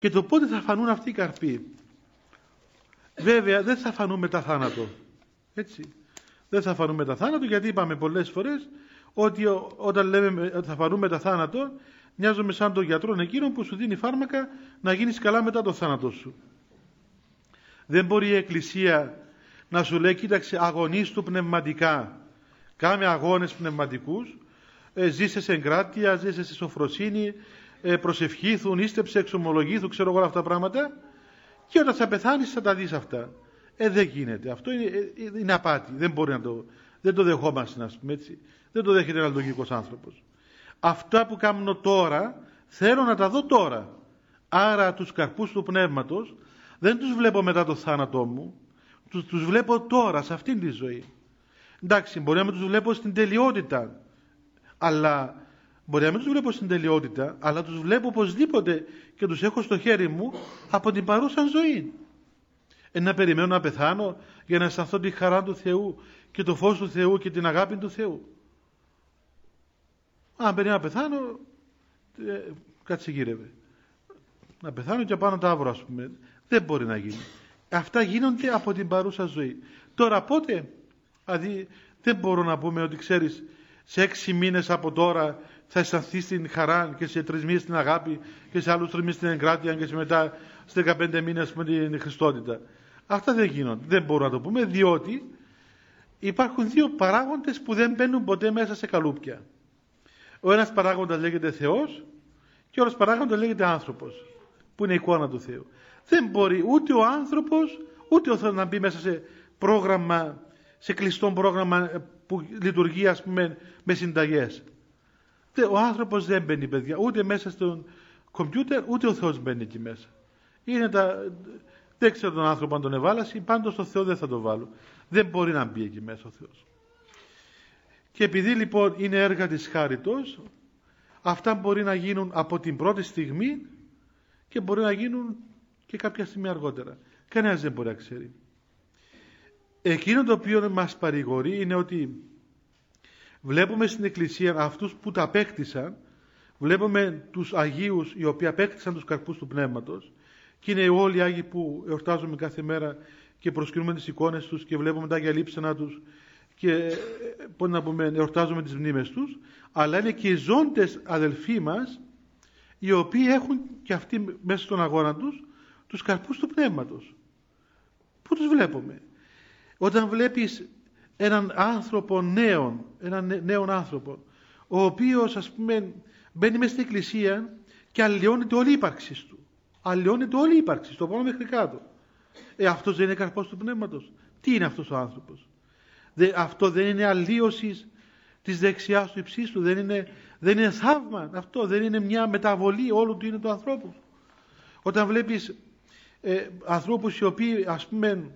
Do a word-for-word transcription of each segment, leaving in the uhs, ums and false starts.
Και το πότε θα φανούν αυτοί οι καρποί. Βέβαια δεν θα φανούν μετά θάνατο. Έτσι. Δεν θα φανούν μετά θάνατο, γιατί είπαμε πολλές φορές ότι όταν λέμε ότι θα φανούν μετά θάνατο, μοιάζουμε σαν τον γιατρό εκείνο που σου δίνει φάρμακα να γίνεις καλά μετά το θάνατο σου. Δεν μπορεί η Εκκλησία να σου λέει, κοίταξε, αγωνίστου πνευματικά, κάμε αγώνες πνευματικούς, ε, ζήσε σε εγκράτεια, ζήσε σε σοφροσύνη, ε, προσευχήθουν, ίστεψε, εξομολογήθου, ξέρω εγώ όλα αυτά τα πράγματα, και όταν θα πεθάνεις θα τα δεις αυτά. Ε, δεν γίνεται. Αυτό είναι, ε, είναι απάτη. Δεν μπορεί να το, δεν το δεχόμαστε, να πούμε έτσι. Δεν το δέχεται ένας λογικός άνθρωπος. Αυτά που κάνω τώρα, θέλω να τα δω τώρα. Άρα τους καρπούς του πνεύματος δεν τους βλέπω μετά το θάνατό μου, τους, τους βλέπω τώρα, σε αυτήν τη ζωή. Εντάξει, μπορεί να μην τους βλέπω στην τελειότητα, αλλά μπορεί να μην τους βλέπω στην τελειότητα, αλλά τους βλέπω οπωσδήποτε και τους έχω στο χέρι μου από την παρούσα ζωή. Ε, να περιμένω να πεθάνω για να αισθανθώ τη χαρά του Θεού και το φως του Θεού και την αγάπη του Θεού. Αν περιμένω να πεθάνω, ε, κάτσε γύρευε. Να πεθάνω και πάνω τα αύριο, ας πούμε. Δεν μπορεί να γίνει. Αυτά γίνονται από την παρούσα ζωή. Τώρα πότε, δηλαδή δεν μπορώ να πούμε ότι ξέρεις, σε έξι μήνες από τώρα θα αισθανθείς την χαρά και σε τρεις μήνες την αγάπη και σε άλλους τρεις μήνες την εγκράτεια και σε μετά σε δεκαπέντε μήνες με την Χριστότητα. Αυτά δεν γίνονται. Δεν μπορούμε να το πούμε, διότι υπάρχουν δύο παράγοντες που δεν μπαίνουν ποτέ μέσα σε καλούπια. Ο ένας παράγοντας λέγεται Θεός και ο άλλος παράγοντας λέγεται άνθρωπος, που είναι η εικόνα του Θεού. Δεν μπορεί ούτε ο άνθρωπος ούτε ο Θεός να μπει μέσα σε πρόγραμμα, σε κλειστό πρόγραμμα που λειτουργεί, ας πούμε, με συνταγές. Ο άνθρωπος δεν μπαίνει, παιδιά, ούτε μέσα στον κομπιούτερ, ούτε ο Θεός μπαίνει εκεί μέσα. Είναι τα... Δεν ξέρω τον άνθρωπο αν τον εβάλασε, πάντως το Θεό δεν θα το βάλω. Δεν μπορεί να μπει εκεί μέσα ο Θεός. Και επειδή λοιπόν είναι έργα της χάριτος, αυτά μπορεί να γίνουν από την πρώτη στιγμή και μπορεί να γίνουν και κάποια στιγμή αργότερα. Κανένας δεν μπορεί να ξέρει. Εκείνο το οποίο μας παρηγορεί είναι ότι βλέπουμε στην Εκκλησία αυτούς που τα απέκτησαν, βλέπουμε τους Αγίους οι οποίοι απέκτησαν τους καρπούς του Πνεύματος, και είναι όλοι οι Άγιοι που εορτάζουμε κάθε μέρα και προσκυνούμε τις εικόνες τους και βλέπουμε τα Αγία Λείψανα τους και πώς να πούμε, εορτάζουμε τις μνήμες τους, αλλά είναι και οι ζώντες αδελφοί μας οι οποίοι έχουν και αυτοί μέσα στον αγώνα τους τους καρπούς του Πνεύματος. Πού τους βλέπουμε? Όταν βλέπεις έναν άνθρωπο νέον, έναν νέον άνθρωπο, ο οποίος, ας πούμε, μπαίνει μέσα στην Εκκλησία και αλλοιώνεται όλη η ύπαρξη του. Αλλοιώνεται όλη η ύπαρξη, στο πάνω μέχρι κάτω. Ε, αυτός δεν είναι καρπός του Πνεύματος? Τι είναι αυτός ο άνθρωπος? Δε, αυτό δεν είναι αλλίωση της δεξιάς του υψίστου? Δεν είναι, δεν είναι θαύμα αυτό? Δεν είναι μια μεταβολή όλου του είναι του ανθρώπου? Όταν βλέπεις ε, ανθρώπους οι οποίοι, ας πούμε,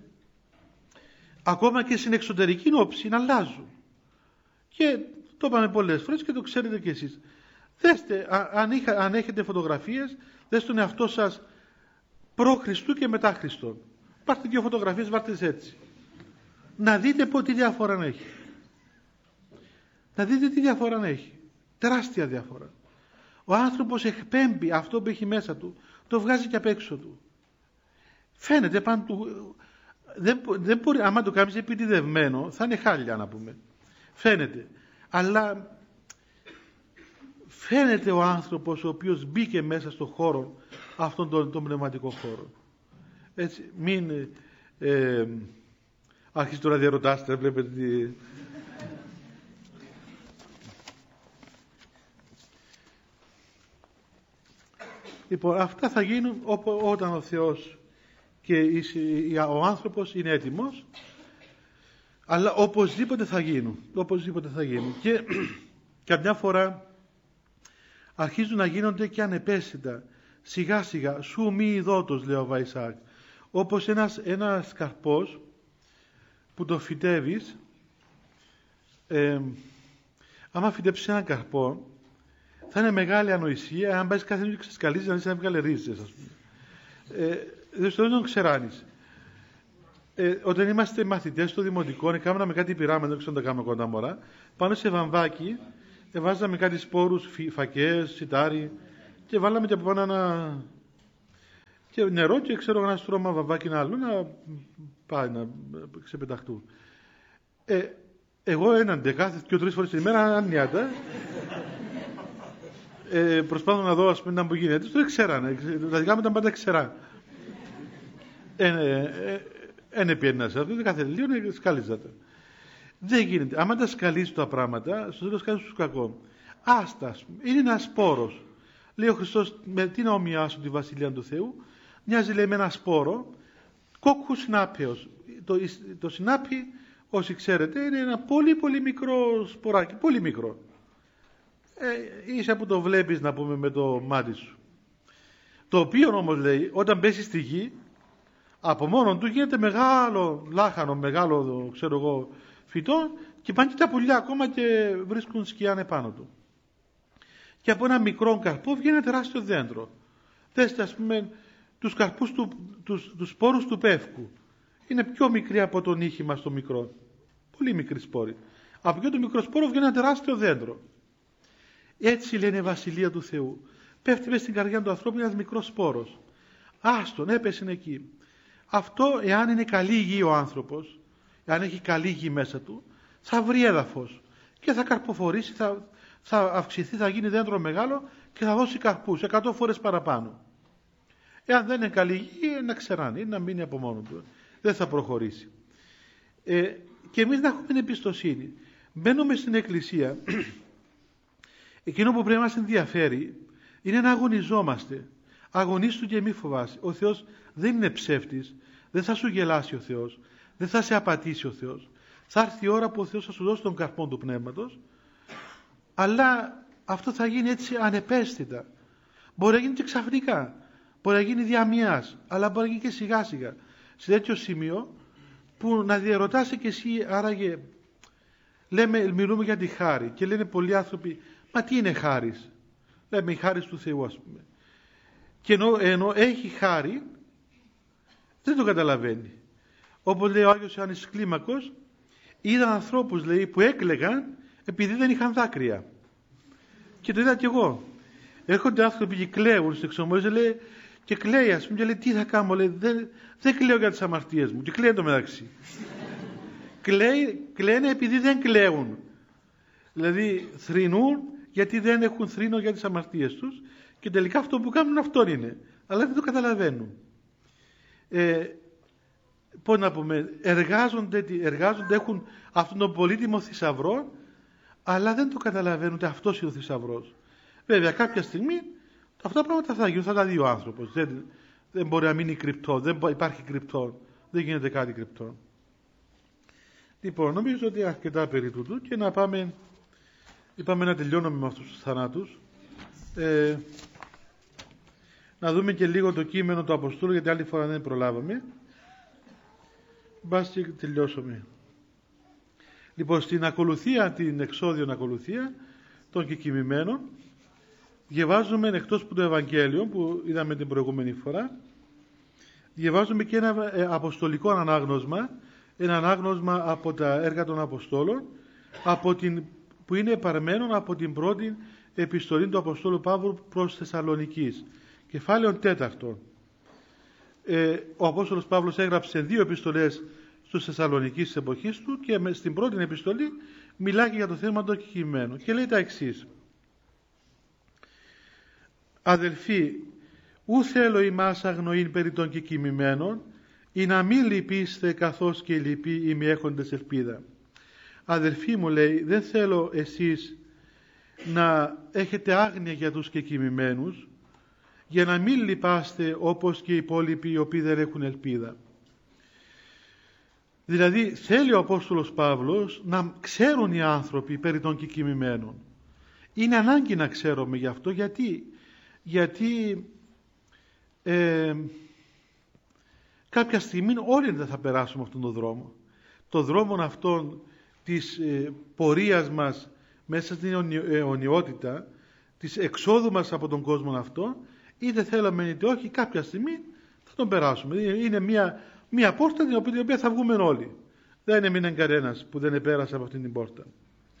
ακόμα και στην εξωτερική όψη να αλλάζουν, και το είπαμε πολλές φορές και το ξέρετε κι εσείς. Δέστε, α, αν, είχα, αν έχετε φωτογραφίες, δέστε τον εαυτό σας προ Χριστού και μετά Χριστόν. Πάρτε δύο φωτογραφίες, βάρτε τις έτσι. Να δείτε πω τι διαφορά έχει. Να δείτε τι διαφορά έχει. Τεράστια διαφορά. Ο άνθρωπος εκπέμπει αυτό που έχει μέσα του, το βγάζει και απ' έξω του. Φαίνεται πάνω του. Δεν, δεν μπορεί, άμα το κάνεις επιτηδευμένο, θα είναι χάλια, να πούμε. Φαίνεται. Αλλά φαίνεται ο άνθρωπος ο οποίος μπήκε μέσα στον χώρο, αυτόν τον, τον πνευματικό χώρο. Έτσι, μην ε, αρχίσει τώρα να διαρωτάστε, βλέπετε τι... Λοιπόν, αυτά θα γίνουν όταν ο Θεός και ο άνθρωπος είναι έτοιμος, αλλά οπωσδήποτε θα γίνουν, οπωσδήποτε θα γίνουν. Και καμιά φορά αρχίζουν να γίνονται και ανεπαίσθητα, σιγά σιγά, σου μη ειδότος, λέει ο Βαϊσάκ, όπως ένας, ένας καρπός που το φυτεύεις, ε, άμα φυτέψεις έναν καρπό, θα είναι μεγάλη ανοησία αν πάει κάθε νύχτα και ξεσκαλίζεις να δεις να βγάλε ρίζες, ας πούμε. Ε, δεν στο δεν ξεράνεις. Ε, όταν είμαστε μαθητές στο δημοτικό, κάναμε κάτι πειράματα, δεν ξέρω αν τα κάνουμε κοντά μωρά, πάνω σε βαμβάκι, ε, βάζαμε κάτι σπόρους, φακές, σιτάρι, και βάλαμε και από πάνω ένα, και νερό και ξέρω ένα στρώμα βαμβάκι άλλο να πάει να ξεπεταχτούν. Ε, εγώ έναντε κάθε και τρεις φορές την ημέρα άνοιατα ε, προσπάθω να δω ας πούμε να μου γίνεται. Το ξέρανε, τα δικά μου ήταν πάντα ξερά. Εν επιένασα, αυτό κάθε λίγο σκάλιζατε. Δεν γίνεται. Άμα τα σκαλίζει τα πράγματα, στο τέλος κάνεις σου κακό. Άστα, είναι ένας σπόρος. Λέει ο Χριστός, με τι να ομοιάσω τη Βασιλεία του Θεού, μοιάζει λέει με ένα σπόρο, κόκκου συνάπεως. Το, το συνάπι, όσοι ξέρετε, είναι ένα πολύ πολύ μικρό σποράκι, πολύ μικρό. Ε, ίσα που το βλέπεις να πούμε με το μάτι σου. Το οποίο όμως λέει, όταν πέσει στη γη, από μόνο του γίνεται μεγάλο λάχανο, μεγάλο ξέρω εγώ φυτό και πάνε και τα πουλιά ακόμα και βρίσκουν σκιά επάνω του. Και από ένα μικρό καρπό βγαίνει ένα τεράστιο δέντρο. Δέστε ας πούμε τους καρπούς του, τους, τους σπόρους του πεύκου. Είναι πιο μικρή από τον ήχη μας το μικρό. Πολύ μικρή σπόρη. Από εκεί το μικρό σπόρο βγαίνει ένα τεράστιο δέντρο. Έτσι λένε η Βασιλεία του Θεού. Πέφτει μέσα στην καρδιά του ανθρώπου ένας μικρός σπόρος. Άστον, έπεσε εκεί. Αυτό εάν είναι καλή γη ο άνθρωπος, εάν έχει καλή γη μέσα του, θα βρει έδαφος και θα καρποφορήσει, θα, θα αυξηθεί, θα γίνει δέντρο μεγάλο και θα δώσει καρπούς εκατό φορές παραπάνω. Εάν δεν είναι καλή γη, να ξεράνει, να μείνει από μόνο του. Δεν θα προχωρήσει. Ε, και εμείς να έχουμε εμπιστοσύνη. Μπαίνουμε στην Εκκλησία. Εκείνο που πρέπει να μας ενδιαφέρει είναι να αγωνιζόμαστε. Αγωνίσου και μη φοβάσαι. Ο Θεός δεν είναι ψεύτης. Δεν θα σου γελάσει ο Θεός. Δεν θα σε απατήσει ο Θεός. Θα έρθει η ώρα που ο Θεός θα σου δώσει τον καρπό του πνεύματος. Αλλά αυτό θα γίνει έτσι ανεπαίσθητα. Μπορεί να γίνει και ξαφνικά. Μπορεί να γίνει διαμιάς. Αλλά μπορεί να γίνει και σιγά σιγά. Σε τέτοιο σημείο που να διαρωτάσαι κι εσύ, άραγε λέμε, μιλούμε για τη χάρη και λένε πολλοί άνθρωποι, μα τι είναι χάρις? Λέμε η χάρις του Θεού ας πούμε. Και ενώ, ενώ έχει χάρη δεν το καταλαβαίνει. Όπως λέει ο Άγιος Ιωάννης Κλίμακος, είδα ανθρώπους λέει που έκλαιγαν επειδή δεν είχαν δάκρυα. Και το είδα κι εγώ. Έρχονται άνθρωποι και κλαίουν στις εξομολόγες, λέει, και κλαίει ας πούμε και λέει τι θα κάνω, λέει, δεν, δεν κλαίω για τις αμαρτίες μου. Και κλαίει το μεταξύ. Κλαίει, κλαίνε επειδή δεν κλαίουν. Δηλαδή θρηνούν γιατί δεν έχουν θρήνο για τις αμαρτίες τους και τελικά αυτό που κάνουν αυτό είναι. Αλλά δεν το καταλαβαίνουν. Ε, πώς να πούμε, εργάζονται, εργάζονται, έχουν αυτόν τον πολύτιμο θησαυρό, αλλά δεν το καταλαβαίνουν ότι αυτός είναι ο θησαυρός. Βέβαια κάποια στιγμή αυτά τα πράγματα θα γίνουν, θα τα δει ο άνθρωπος. Δεν, δεν μπορεί να μείνει κρυπτό, δεν υπάρχει κρυπτό, δεν γίνεται κάτι κρυπτό. Λοιπόν, νομίζω ότι αρκετά περί τούτου και να πάμε, είπαμε να τελειώνουμε με αυτούς τους θανάτους. Ε, να δούμε και λίγο το κείμενο του Αποστόλου, γιατί άλλη φορά δεν προλάβαμε. Μπας και τελειώσουμε. Λοιπόν, στην ακολουθία, την εξώδιον ακολουθία των κεκοιμημένων, διαβάζουμε εκτός που το Ευαγγέλιο που είδαμε την προηγούμενη φορά, διαβάζουμε και ένα αποστολικό ανάγνωσμα, ένα ανάγνωσμα από τα έργα των Αποστόλων, από την, που είναι παρμένο από την πρώτη επιστολή του Αποστόλου Παύλου προς Θεσσαλονικής. Κεφάλαιο τέταρτο. Ε, ο Απόστολος Παύλος έγραψε δύο επιστολές στους Θεσσαλονικείς της εποχής του και στην πρώτη επιστολή μιλάει για το θέμα των κεκοιμημένων και λέει τα εξής. Αδελφοί, ου θέλω ημάς αγνοήν περί των κεκοιμημένων, ή να μην λυπήστε καθώς και λυπεί ημιέχοντες ελπίδα. Αδελφοί μου λέει, δεν θέλω εσείς να έχετε άγνοια για τους κεκοιμημένους, για να μην λυπάστε όπως και οι υπόλοιποι οι οποίοι δεν έχουν ελπίδα. Δηλαδή θέλει ο Απόστολος Παύλος να ξέρουν οι άνθρωποι περί των κεκοιμημένων. Είναι ανάγκη να ξέρουμε γι' αυτό. Γιατί, γιατί ε, κάποια στιγμή όλοι δεν θα περάσουμε αυτόν τον δρόμο. Το δρόμο αυτόν της ε, πορείας μας μέσα στην αιωνιότητα, της εξόδου μας από τον κόσμο αυτό, είτε θέλαμε είτε όχι, κάποια στιγμή θα τον περάσουμε. Είναι μια, μια πόρτα την οποία, την οποία θα βγούμε όλοι. Δεν έμεινε κανένας που δεν επέρασε από αυτήν την πόρτα.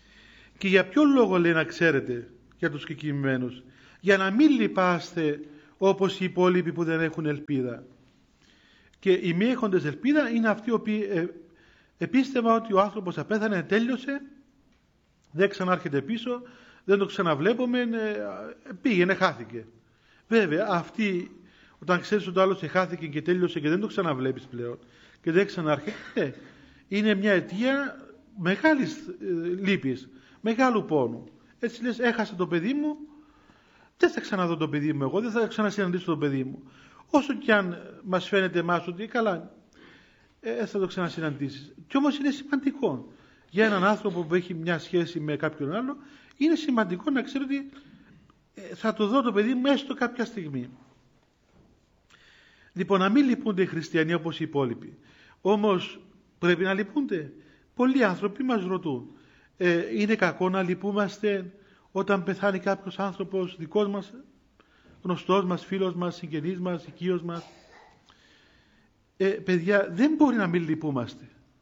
Και για ποιο λόγο λέει να ξέρετε για τους κεκοιμημένους? Για να μην λυπάστε όπως οι υπόλοιποι που δεν έχουν ελπίδα. Και οι μη έχοντες ελπίδα είναι αυτοί οι οποίοι ε, επίστευαν ότι ο άνθρωπος απέθανε, τέλειωσε, δεν ξανάρχεται πίσω, δεν το ξαναβλέπουμε, ε, πήγαινε, χάθηκε. Βέβαια, αυτοί, όταν ξέρεις ότι ο άλλος χάθηκε και τέλειωσε και δεν το ξαναβλέπεις πλέον και δεν ξανάρχεται, είναι μια αιτία μεγάλης ε, λύπης, μεγάλου πόνου. Έτσι λες, έχασα το παιδί μου, δεν θα ξαναδώ το παιδί μου εγώ, δεν θα ξανασυναντήσω το παιδί μου. Όσο κι αν μας φαίνεται εμάς ότι καλά, ε, θα το ξανασυναντήσεις. Κι όμως είναι σημαντικό για έναν άνθρωπο που έχει μια σχέση με κάποιον άλλο, είναι σημαντικό να ξέρει ότι ε, θα το δω το παιδί μου έστω κάποια στιγμή. Λοιπόν, να μην λυπούνται οι χριστιανοί όπως οι υπόλοιποι. Όμως πρέπει να λυπούνται. Πολλοί άνθρωποι μας ρωτούν, ε, είναι κακό να λυπούμαστε όταν πεθάνει κάποιος άνθρωπος δικός μας, γνωστός μας, φίλος μας, συγγενής μας, οικείος μας? Ε, παιδιά, δεν μπορεί να μην λυπούμαστε.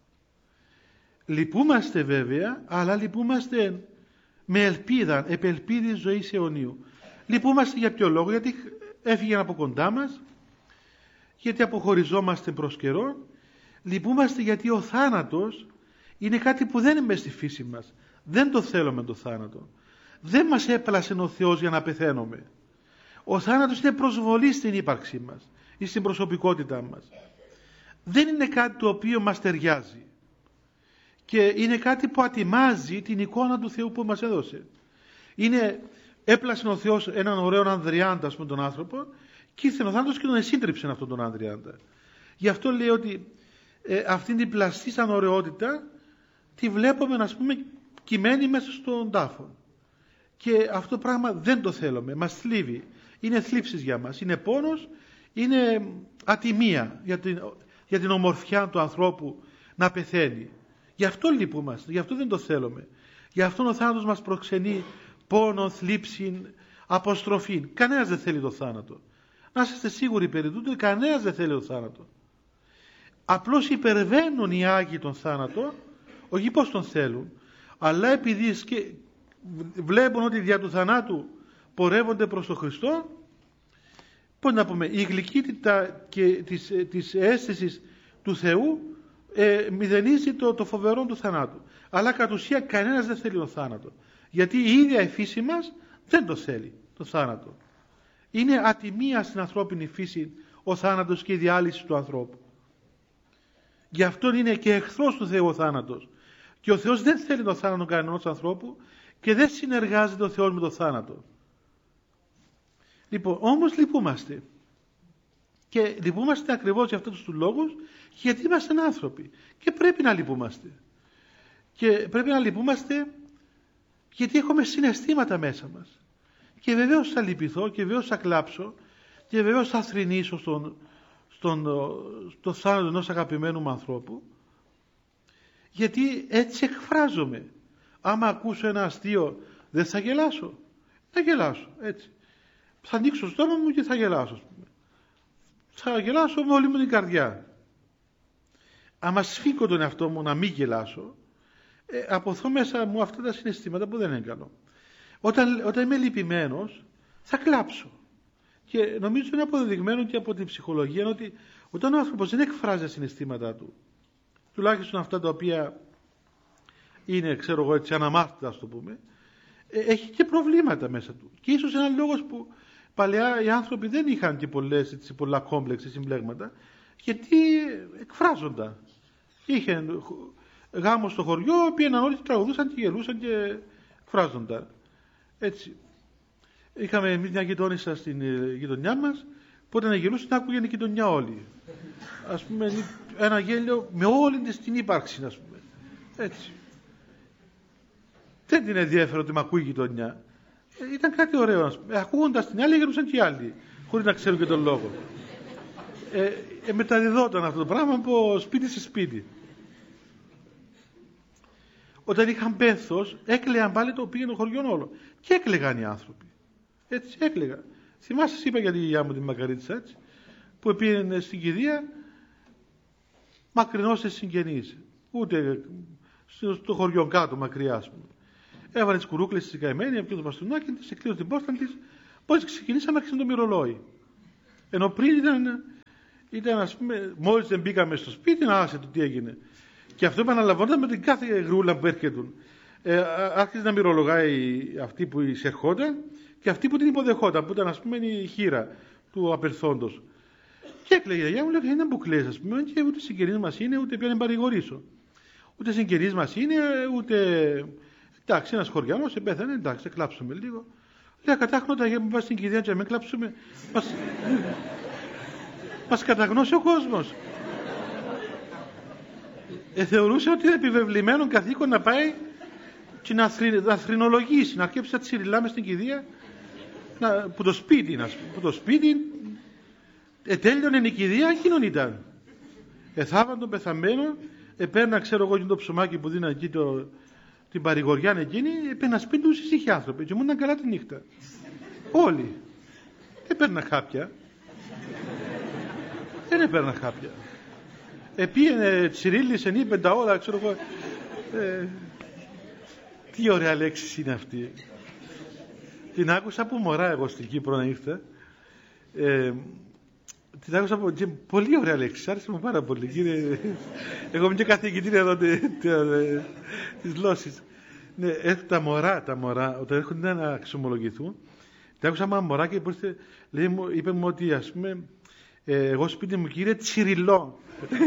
Λυπούμαστε βέβαια, αλλά λυπούμαστε με ελπίδα, επελπίδη ζωής αιωνίου. Λυπούμαστε για ποιο λόγο? Γιατί έφυγε από κοντά μας, γιατί αποχωριζόμαστε προς καιρό. Λυπούμαστε γιατί ο θάνατος είναι κάτι που δεν είναι μες στη φύση μας. Δεν το θέλουμε το θάνατο. Δεν μας έπλασε ο Θεός για να πεθαίνουμε. Ο θάνατος είναι προσβολή στην ύπαρξή μας ή στην προσωπικότητά μας. Δεν είναι κάτι το οποίο μας ταιριάζει. Και είναι κάτι που ατιμάζει την εικόνα του Θεού που μας έδωσε. Είναι, έπλασε ο Θεός έναν ωραίο ανδριάντα, ας πούμε, τον άνθρωπο, και ήρθε ο θάνατος και τον εσύντριψε αυτόν τον ανδριάντα. Γι' αυτό λέει ότι ε, αυτήν την πλαστή σαν ωραιότητα τη βλέπουμε, ας πούμε, κειμένη μέσα στον τάφο. Και αυτό το πράγμα δεν το θέλουμε, μας θλίβει. Είναι θλίψεις για μας, είναι πόνος, είναι ατιμία για την, για την ομορφιά του ανθρώπου να πεθαίνει. Γι' αυτό λυπούμαστε, γι' αυτό δεν το θέλουμε. Γι' αυτό ο θάνατος μας προξενεί πόνο, θλίψη, αποστροφή. Κανένας δεν θέλει το θάνατο. Να είστε σίγουροι περί τούτου, κανένας δεν θέλει το θάνατο. Απλώς υπερβαίνουν οι Άγιοι τον θάνατο, όχι πως τον θέλουν, αλλά επειδή σκε... βλέπουν ότι δια του θανάτου πορεύονται προς τον Χριστό, πώς να πούμε, η γλυκύτητα και της, της αίσθησης του Θεού ε, μηδενίζει το, το φοβερό του θανάτου. Αλλά κατ' ουσία κανένας δεν θέλει τον θάνατο. Γιατί η ίδια η φύση μας δεν το θέλει, το θάνατο. Είναι ατιμία στην ανθρώπινη φύση ο θάνατος και η διάλυση του ανθρώπου. Γι' αυτό είναι και εχθρός του Θεού ο θάνατος. Και ο Θεός δεν θέλει τον θάνατο κανενός ανθρώπου και δεν συνεργάζεται ο Θεός με τον θάνατο. Λοιπόν, όμως λυπούμαστε. Και λυπούμαστε ακριβώς για αυτούς τους λόγους, γιατί είμαστε άνθρωποι. Και πρέπει να λυπούμαστε. Και πρέπει να λυπούμαστε γιατί έχουμε συναισθήματα μέσα μας. Και βεβαίως θα λυπηθώ και βεβαίως θα κλάψω και βεβαίως θα θρηνήσω στον, στον, στο θάνατο ενός αγαπημένου μου ανθρώπου, γιατί έτσι εκφράζομαι. Άμα ακούσω ένα αστείο δεν θα γελάσω. Θα γελάσω έτσι. Θα ανοίξω το στόμα μου και θα γελάσω. Θα γελάσω με όλη μου την καρδιά. Άμα σφίγγω τον εαυτό μου να μην γελάσω, ε, αποθώ μέσα μου αυτά τα συναισθήματα που δεν είναι καλό. Όταν, όταν είμαι λυπημένος θα κλάψω. Και νομίζω είναι αποδεδειγμένο και από την ψυχολογία ότι όταν ο άνθρωπος δεν εκφράζει τα συναισθήματά του, τουλάχιστον αυτά τα οποία είναι, ξέρω εγώ έτσι, αναμάθητα, ας το πούμε, ε, έχει και προβλήματα μέσα του. Και ίσως ένα λόγος που παλαιά οι άνθρωποι δεν είχαν και πολλές, έτσι, πολλά κόμπλεξ συμπλέγματα, γιατί εκφράζονταν. Είχε γάμο στο χωριό, πήγαιναν όλοι, τραγουδούσαν και γελούσαν και εκφράζονταν. Έτσι. Είχαμε εμείς μια γειτόνισσα στην γειτονιά μας, που όταν γελούσε την άκουγε η γειτονιά όλη. Ας πούμε, ένα γέλιο με όλη της την ύπαρξη, ας πούμε. Έτσι. Δεν την ενδιέφερε ότι με ακούει η γειτονιά. Ε, ήταν κάτι ωραίο, ας πούμε. Ακούγοντας την άλλη, γελούσαν και οι άλλοι, χωρίς να ξέρουν και τον λόγο. Ε, ε, μεταδιδόταν αυτό το πράγμα από σπίτι σε σπίτι. Όταν είχαν πένθος, έκλαιγαν πάλι το πήγαινε το χωριό όλο. Και έκλαιγαν οι άνθρωποι. Έτσι έκλαιγαν. Θυμάσαι, σας είπα για τη γιαγιά μου τη Μακαρίτσα, έτσι, που πήγαινε στην κηδεία μακρινός της συγγενής. Ούτε στο χωριό κάτω, μακριά, ας πούμε. Έβαλε τις κουρούκλες της καημένη, έπιασε το μπαστούνάκι της, εκλείωσε την πόρτα της. Πώς ξεκινήσαμε, άρχισε το μυρολόι. Ενώ πριν ήταν, ήταν ας πούμε, μόλις δεν μπήκαμε στο σπίτι, να άσε το τι έγινε. Και αυτό επαναλαμβάνονταν με την κάθε γρούλα που έρχεται. Ε, άρχισε να μυρολογάει αυτή που εισερχόταν και αυτή που την υποδεχόταν, που ήταν ας πούμε η χείρα του απερθόντος. Και έκλαιγε η γιαγιά μου, λέει: δεν που κλαις, ας πούμε, και ούτε συγγενείς μας είναι, ούτε πια να παρηγορήσω. Ούτε συγγενείς μας είναι, ούτε. Εντάξει, ένας χωριανός επέθανε, εντάξει, κλάψουμε λίγο. Λέει: κατάχνοντα για να πας στην κηδεία και να μην κλάψουμε. Μας, μας καταγνώσει ο κόσμος. Ε, θεωρούσε ότι είναι επιβεβλημένο καθήκον να πάει και να, θρη, να θρηνολογήσει, να αρκέψει να τσιριλάμε στην κηδεία, να, που το σπίτι, να, που το σπίτι ε, τέλειωνε η κηδεία, εκείνον ήταν. Εθάβαν τον πεθαμένο, επέρνα, ξέρω εγώ, το ψωμάκι που δίναν εκεί το, την παρηγοριά εκείνη, έπαιρνα σπίτι τους ησύχοι άνθρωποι και μου ήταν καλά τη νύχτα. Όλοι. Έπαιρνα χάπια. Δεν έπαιρνα χάπια. Επίενε, τσιρίλησε, είπε τα όλα, ξέρω εγώ. Ε, τι ωραία λέξη είναι αυτή. Την άκουσα από μωρά εγώ στην Κύπρο να ήρθα. Ε, την άκουσα από... Και πολύ ωραία λέξη, άρεσε μου πάρα πολύ. Κύριε... Εγώ είμαι και καθηγητή εδώ της γλώσσης. Ναι, έρχονται τα μωρά, τα μωρά, όταν έρχονται να αξιομολογηθούν. Την άκουσα με ένα μωρά και λέει, είπε μου ότι ας πούμε, ε, εγώ σπίτι μου κύριε τσιριλό.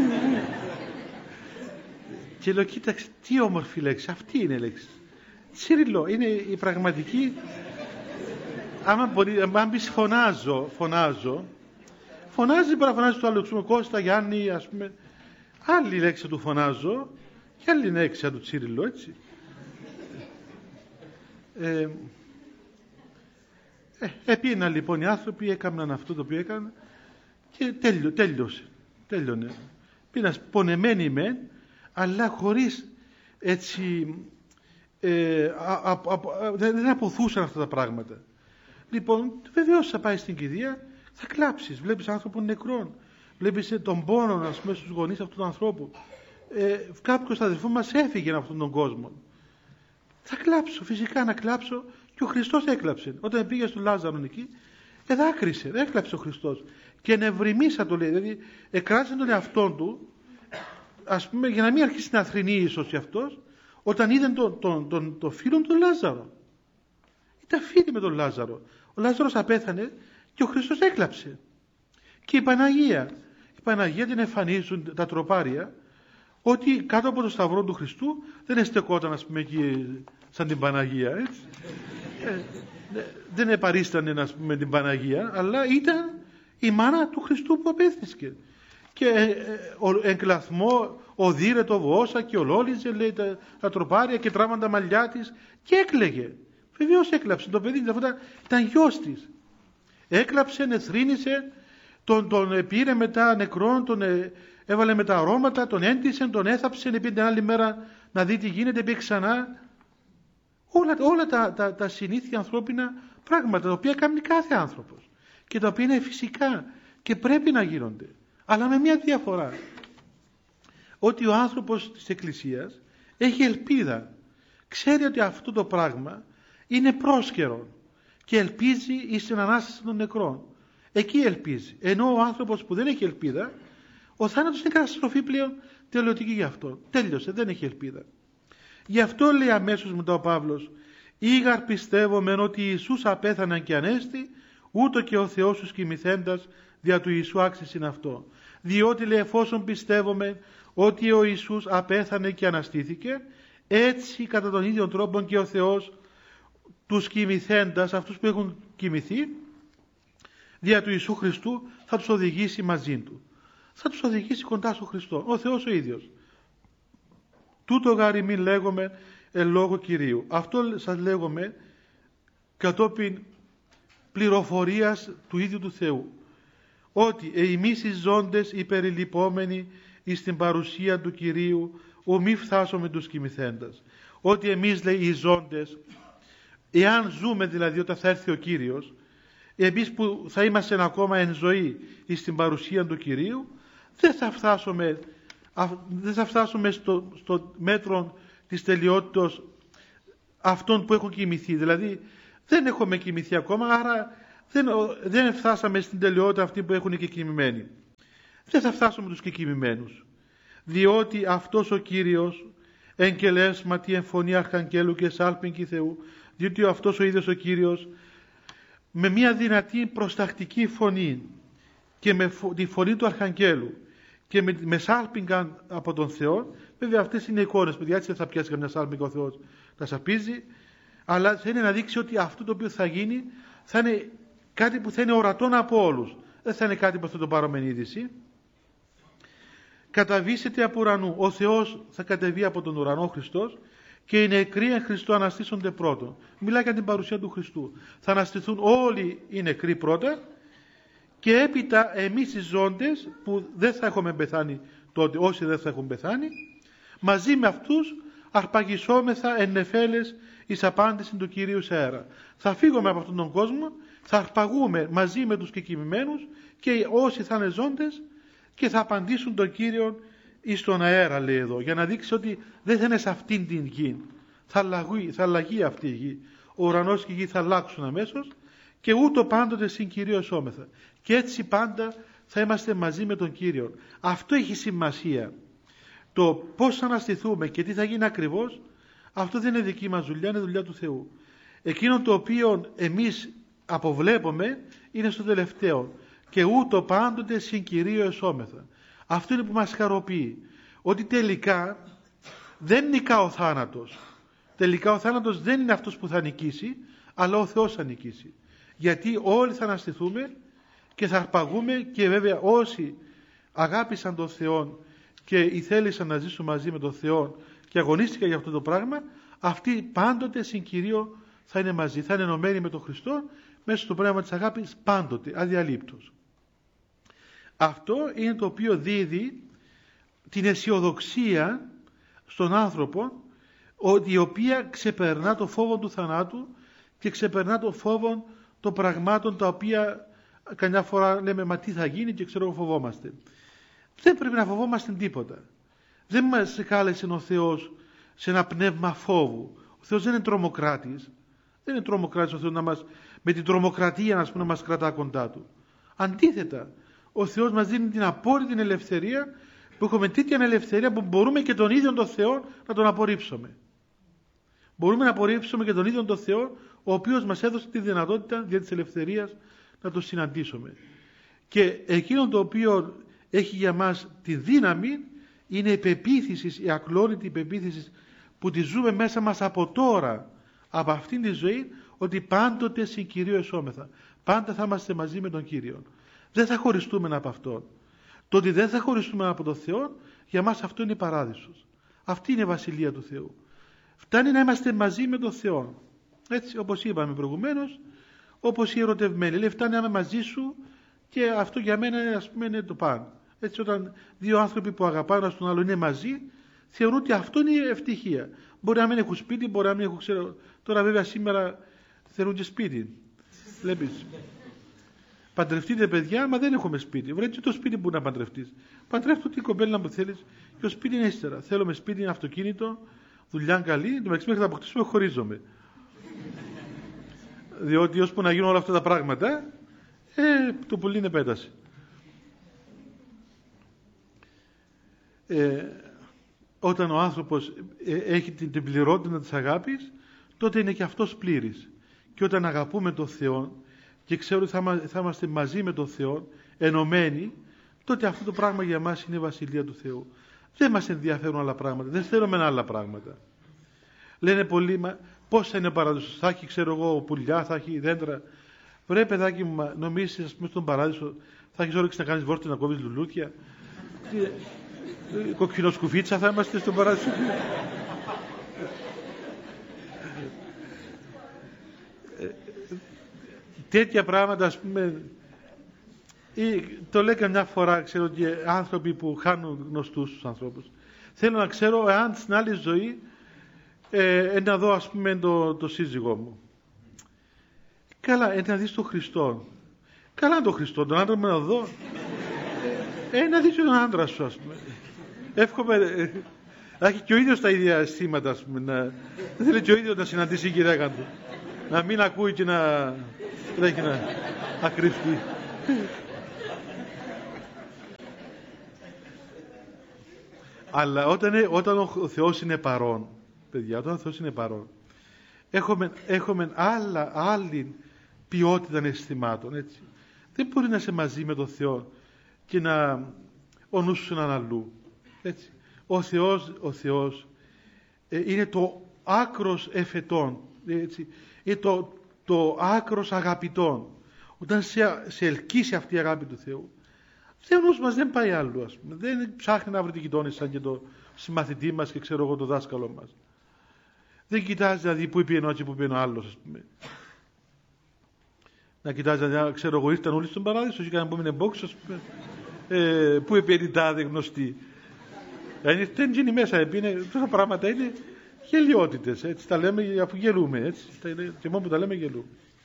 Και λέω, κοίταξε, τι όμορφη λέξη, αυτή είναι η λέξη. Τσιριλό, είναι η πραγματική. Άμα, μπορεί, άμα πεις φωνάζω, φωνάζω, φωνάζει μπορεί να φωνάζει το άλλο, ξέρω, Κώστα, Γιάννη, ας πούμε. Άλλη λέξη του φωνάζω και άλλη λέξη του τσιριλό, έτσι. Ε, ε, επίνα λοιπόν οι άνθρωποι, έκαναν αυτό το οποίο έκαναν και τέλειο, τέλειωσε, τέλειωνε. Πήγαν πονεμένοι μεν, αλλά χωρίς έτσι ε, α, α, α, δεν, δεν αποθούσαν αυτά τα πράγματα. Λοιπόν, βεβαίως θα πάει στην κηδεία, θα κλάψεις, βλέπεις άνθρωπο νεκρόν, βλέπεις τον πόνο, ας πούμε, στους γονείς αυτού του ανθρώπου. Ε, κάποιος αδελφός μας έφυγε από αυτόν τον κόσμο. Θα κλάψω, φυσικά να κλάψω, και ο Χριστός έκλαψε. Όταν πήγε στον Λάζαρο εκεί, εδάκρυσε, έκλαψε ο Χριστός. Και νευριμίσα το λέει, δηλαδή εκράτησε τον εαυτόν του, ας πούμε, για να μην αρχίσει να θρηνεί ίσως αυτός, όταν είδε τον, τον, τον, τον φίλον του Λάζαρο. Ήταν φίλοι με τον Λάζαρο. Ο Λάζαρος απέθανε και ο Χριστός έκλαψε. Και η Παναγία, η Παναγία την εμφανίζουν τα τροπάρια, ότι κάτω από το σταυρό του Χριστού δεν εστεκόταν, ας πούμε, εκεί σαν την Παναγία, έτσι. Ε, δεν επαρίστανε, ας πούμε, την Παναγία, αλλά ήταν η μάνα του Χριστού που απέθυσκε. Και ε, ε, εν κλαθμό οδύρε το βόσα και ολόλιζε, λέει, τα, τα τροπάρια και τράβαν τα μαλλιά της και έκλαιγε. Βεβαίως έκλαψε. Το παιδί αυτό ήταν, ήταν γιος της. Έκλαψε, εθρήνησε, τον, τον πήρε μετά νεκρόν, τον ε, έβαλε με τα αρώματα, τον έντυσε, τον έθαψε, πήγε την άλλη μέρα να δει τι γίνεται, πήγε ξανά. Όλα, όλα τα, τα, τα συνήθεια ανθρώπινα πράγματα, τα οποία κάνει κάθε άνθρωπος και τα οποία είναι φυσικά και πρέπει να γίνονται. Αλλά με μια διαφορά. Ότι ο άνθρωπος της Εκκλησίας έχει ελπίδα. Ξέρει ότι αυτό το πράγμα είναι πρόσκαιρο και ελπίζει εις την Ανάσταση των νεκρών. Εκεί ελπίζει. Ενώ ο άνθρωπος που δεν έχει ελπίδα, ο θάνατος είναι καταστροφή πλέον τελειωτική γι' αυτό. Τέλειωσε, δεν έχει ελπίδα. Γι' αυτό λέει αμέσως μετά ο Παύλος, «Ήγαρ πιστεύομεν ότι Ιησούς απέθαναν και ανέστη, ούτω και ο Θεός τους κοιμηθέντας δια του Ιησού άξισιν αυτό. Διότι λέει εφόσον πιστεύομεν ότι ο Ιησούς απέθανε και αναστήθηκε, έτσι κατά τον ίδιο τρόπο και ο Θεός τους κοιμηθέντας, αυτούς που έχουν κοιμηθεί, δια του Ιησού Χριστού θα τους οδηγήσει μαζί του. Θα τους οδηγήσει κοντά στον Χριστό, ο Θεός ο ίδιος. Τούτο γάρι μην λέγομαι εν λόγω Κυρίου. Αυτό σας λέγομαι κατόπιν πληροφορίας του ίδιου του Θεού. Ότι εμείς οι ζώντες υπερηλυπόμενοι εις την παρουσία του Κυρίου, ο μη φτάσουμε τους κοιμηθέντας. Ότι εμείς, λέει, οι ζώντες, εάν ζούμε δηλαδή όταν θα έρθει ο Κύριος, εμείς που θα είμαστε ακόμα εν ζωή εις την παρουσία του Κυρίου, δεν θα φτάσουμε, δεν θα φτάσουμε στο, στο μέτρο της τελειότητος αυτών που έχουν κοιμηθεί. Δηλαδή δεν έχουμε κοιμηθεί ακόμα, άρα Δεν, δεν φτάσαμε στην τελειότητα αυτή που έχουν οι κεκοιμημένοι. Δεν θα φτάσουμε τους κεκοιμημένους. Διότι αυτός ο Κύριος εγκελέσματι εμφωνή αρχαγγέλου και σάλπιγγι Θεού, διότι αυτός ο ίδιος ο Κύριος με μια δυνατή προστακτική φωνή και με τη φωνή του αρχαγγέλου και με, με σάλπιγγαν από τον Θεό, βέβαια αυτές είναι εικόνες, παιδιά, έτσι δεν θα πιάσει καμιά σάλπιγγα ο Θεός να σαπίζει, αλλά θέλει να δείξει ότι αυτό το οποίο θα γίνει θα είναι κάτι που θα είναι ορατό από όλους, δεν θα είναι κάτι που θα το πάρουμε είδηση. Καταβήσεται από ουρανού, ο Θεός θα κατεβεί από τον ουρανό, ο Χριστός, και οι νεκροί εν Χριστώ αναστήσονται πρώτον. Μιλάει για την παρουσία του Χριστού. Θα αναστηθούν όλοι οι νεκροί πρώτα και έπειτα εμείς οι ζώντες που δεν θα έχουμε πεθάνει τότε, όσοι δεν θα έχουν πεθάνει, μαζί με αυτούς αρπαγισόμεθα εν νεφέλες εις απάντηση του Κυρίου σε αέρα. Θα φύγουμε από αυτόν τον κόσμο, θα αρπαγούμε μαζί με τους κεκοιμημένους και όσοι θα είναι ζώντες και θα απαντήσουν τον Κύριο εις τον αέρα, λέει εδώ, για να δείξει ότι δεν θα είναι σε αυτήν την γη. Θα αλλαγεί, θα αλλαγεί αυτή η γη. Ο ουρανός και η γη θα αλλάξουν αμέσως και ούτω πάντοτε συν Κυρίω εσώμεθα. Και έτσι πάντα θα είμαστε μαζί με τον Κύριο. Αυτό έχει σημασία. Το πώς θα αναστηθούμε και τι θα γίνει ακριβώς, αυτό δεν είναι δική μας δουλειά, είναι δουλειά του Θεού. Εκείνο το οποίο εμείς αποβλέπουμε είναι στο τελευταίο. Και ούτω πάντοτε συν Κυρίω εσώμεθα. Αυτό είναι που μας χαροποιεί. Ότι τελικά δεν νικά ο θάνατος. Τελικά ο θάνατος δεν είναι αυτός που θα νικήσει, αλλά ο Θεός θα νικήσει. Γιατί όλοι θα αναστηθούμε και θα αρπαγούμε, και βέβαια όσοι αγάπησαν τον Θεό και ήθελησαν να ζήσουν μαζί με τον Θεό και αγωνίστηκαν για αυτό το πράγμα, αυτοί πάντοτε συν Κυρίω θα είναι μαζί, θα είναι ενωμένοι με τον Χριστό μέσα στο πνεύμα της αγάπης πάντοτε, αδιαλείπτως. Αυτό είναι το οποίο δίδει την αισιοδοξία στον άνθρωπο, ότι η οποία ξεπερνά το φόβο του θανάτου και ξεπερνά το φόβο των πραγμάτων τα οποία καμιά φορά λέμε μα τι θα γίνει και ξέρω φοβόμαστε. Δεν πρέπει να φοβόμαστε τίποτα. Δεν μας κάλεσε ο Θεός σε ένα πνεύμα φόβου. Ο Θεός δεν είναι τρομοκράτης. Δεν είναι τρομοκράτης ο Θεός να μας, με την τρομοκρατία να, πούμε, να μας κρατά κοντά Του. Αντίθετα, ο Θεός μας δίνει την απόλυτη ελευθερία, που έχουμε τέτοια ελευθερία που μπορούμε και τον ίδιο τον Θεό να τον απορρίψουμε. Μπορούμε να απορρίψουμε και τον ίδιο τον Θεό, ο οποίος μας έδωσε τη δυνατότητα δια της ελευθερίας να τον συναντήσουμε. Και εκείνο το οποίο έχει για μας τη δύναμη είναι η πεποίθηση, η ακλόνητη πεποίθηση που τη ζούμε μέσα μας από τώρα, από αυτήν τη ζωή, ότι πάντοτε συν Κυρίω εσώμεθα. Πάντα θα είμαστε μαζί με τον Κύριο. Δεν θα χωριστούμε από Αυτόν. Το ότι δεν θα χωριστούμε από τον Θεό, για μας αυτό είναι παράδεισος. Αυτή είναι η Βασιλεία του Θεού. Φτάνει να είμαστε μαζί με τον Θεό. Έτσι, όπως είπαμε προηγουμένως, όπως οι ερωτευμένοι. Λέει, φτάνει να είμαι μαζί σου και αυτό για μένα, ας πούμε, είναι το πάνω. Έτσι, όταν δύο άνθρωποι που αγαπάνε ένας τον άλλο είναι μαζί, θεωρούν ότι αυτό είναι η ευτυχία. Μπορεί να μην έχουν σπίτι, μπορεί να μην έχουν, ξέρω. Τώρα βέβαια σήμερα θέλουν και σπίτι. Βλέπεις. Παντρευτείτε παιδιά, μα δεν έχουμε σπίτι. Βρέτε το σπίτι που να παντρευτείς. Παντρεύτου την κοπέλα που θέλεις και το σπίτι είναι ύστερα. Θέλουμε σπίτι, αυτοκίνητο, δουλειά καλή. Το μεταξύ μέχρι να αποκτήσουμε χωρίζομαι. Διότι ώσπου να γίνουν όλα αυτά τα πράγματα, ε, το πολύ είναι πέταση. Ε, όταν ο άνθρωπος ε, έχει την, την πληρότητα της αγάπης, τότε είναι και αυτός πλήρης. Και όταν αγαπούμε τον Θεό και ξέρω ότι θα, θα είμαστε μαζί με τον Θεό, ενωμένοι, τότε αυτό το πράγμα για μας είναι η Βασιλεία του Θεού. Δεν μας ενδιαφέρουν άλλα πράγματα, δεν θέλουμε άλλα πράγματα. Λένε πολλοί, μα πώς θα είναι ο παράδεισος, θα έχει, ξέρω εγώ, πουλιά, θα έχει δέντρα. Βρε παιδάκι μου, νομίζεις, ας πούμε, στον παράδεισο θα έχεις όρεξη να κάνεις βόρτες, να κόβεις λουλούδια. Κοκκινοσκουφίτσα θα είμαστε στον παράδεισο. Τέτοια πράγματα, ας πούμε, ή, το λέει καμιά φορά, ξέρω, και άνθρωποι που χάνουν γνωστούς τους ανθρώπους. Θέλω να ξέρω εάν στην άλλη ζωή ε, να δω, ας πούμε, το, το σύζυγό μου. Καλά, ε, να δεις τον Χριστό. Καλά τον Χριστό, τον άντρα μου να δω. Ε, να δεις τον άντρα σου, ας πούμε. Εύχομαι ε, να έχει και ο ίδιος τα ίδια αισθήματα, ας πούμε. Να, δεν θέλει και ο ίδιος να συναντήσει η γυναίκα του. να μην ακούει και να τρέχει να ακρυφτεί. Αλλά όταν, όταν ο Θεός είναι παρόν, παιδιά, όταν ο Θεός είναι παρόν, έχουμε, έχουμε άλλα, άλλη ποιότητα αισθημάτων, έτσι. Δεν μπορεί να είσαι μαζί με τον Θεό και να ο νους σου έναν αλλού, έτσι. Ο Θεός, ο Θεός ε, είναι το άκρος εφετών, έτσι. Είναι το, το άκρος αγαπητών. Όταν σε, σε ελκύσει αυτή η αγάπη του Θεού, ο νους μας δεν πάει αλλού, ας πούμε. Δεν ψάχνει να βρει τη γειτόνισσα και το συμμαθητή μας και ξέρω εγώ το δάσκαλο μας. Δεν κοιτάζει δηλαδή πού είπε ένα και πού είπε ένα άλλος, ας πούμε. Να κοιτάζει δηλαδή, ξέρω εγώ, ήρθαν όλοι στον παράδεισο και κάναν που είναι μπόξ, ας πούμε. Ε, πού είπε η τάδε γνωστή. Δηλαδή δεν γίνει μέσα, είναι, τόσα πράγματα είναι γελιότητες, έτσι. Τα λέμε αφού γελούμε, έτσι. Και μόνο που τα λέμε γελούμε.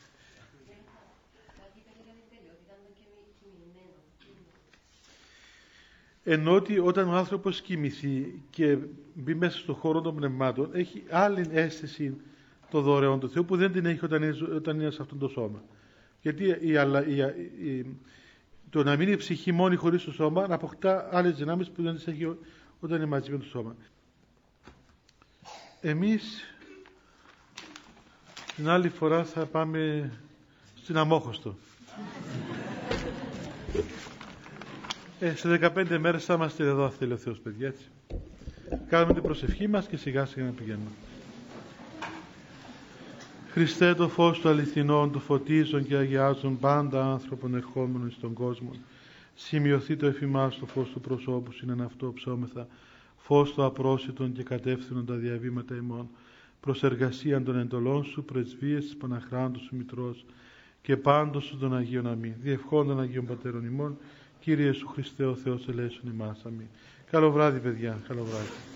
Ενώ ότι όταν ο άνθρωπος κοιμηθεί και μπει μέσα στον χώρο των πνευμάτων, έχει άλλη αίσθηση των δωρεών του Θεού που δεν την έχει όταν είναι, όταν είναι σε αυτό το σώμα. Γιατί η, η, η, η, το να μείνει η ψυχή μόνη χωρίς το σώμα να αποκτά άλλες δυνάμεις που δεν τις έχει όταν είναι μαζί με το σώμα. Εμείς την άλλη φορά θα πάμε στην Αμόχωστο. Ε, σε δεκαπέντε μέρες θα είμαστε εδώ, θέλει ο Θεός, παιδιά, έτσι. Κάνουμε την προσευχή μας και σιγά σιγά να πηγαίνουμε. Χριστέ, το φως του αληθινών, του φωτίζουν και αγιάζουν πάντα άνθρωπον ερχόμενων στον κόσμο. Σημειωθεί το εφημάς το φως του προσώπου, είναι αυτό ψώμεθα, φως το απρόσιτον και κατεύθυνον τα διαβήματα ημών, προς εργασίαν των εντολών σου, πρεσβείες της Παναχράντου σου Μητρός και πάντως σου των Αγίων αμήν. Διευχών των Αγίων Πατέρων ημών, Κύριε Ιησού Χριστέ ο Θεός ελέησον ημάς. Αμήν. Καλό βράδυ, παιδιά. Καλό βράδυ.